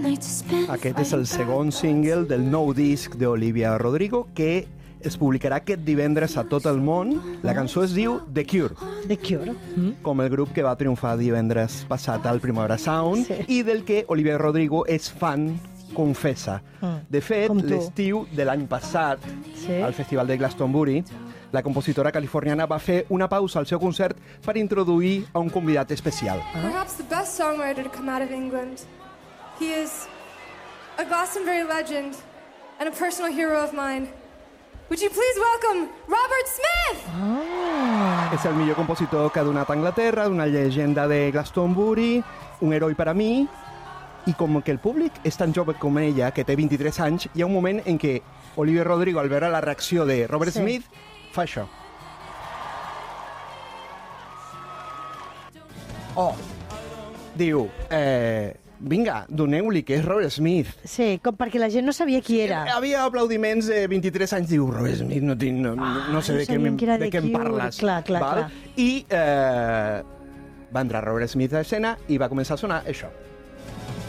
Aquest és el segon single del nou disc d'Olivia Rodrigo que es publicarà aquest divendres a tot el món. La cançó es diu The Cure. The Cure. Com el grup que va triomfar divendres passat al Primavera Sound i del que Olivia Rodrigo és fan, confessa. De fet, l'estiu de l'any passat, al Festival de Glastonbury, la compositora californiana va fer una pausa al seu concert per introduir a un convidat especial. Perhaps the best songwriter to come out of England. He is a Glastonbury legend and a personal hero of mine. Would you please welcome Robert Smith? És el millor compositor que ha donat a Anglaterra, una llegenda de Glastonbury, un heroi per a mi, i com que el públic és tan jove com ella, que té 23 anys, hi ha un moment en què Olivia Rodrigo, al veure la reacció de Robert Smith, fa això. Diu, vinga, doneu-li, que és Robert Smith. Sí, com perquè la gent no sabia qui era. Havia aplaudiments de 23 anys, diu, Robert Smith, no sé de què em parles. Clar. I va entrar Robert Smith a l'escena i va començar a sonar això.